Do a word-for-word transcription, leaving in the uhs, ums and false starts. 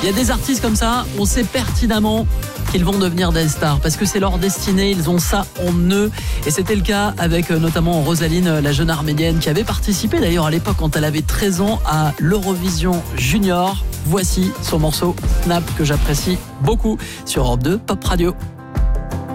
Il y a des artistes comme ça, on sait pertinemment qu'ils vont devenir des stars parce que c'est leur destinée, ils ont ça en eux. Et c'était le cas avec notamment Rosaline, la jeune arménienne qui avait participé d'ailleurs à l'époque quand elle avait treize ans à l'Eurovision Junior. Voici son morceau Snap que j'apprécie beaucoup sur Europe deux Pop Radio.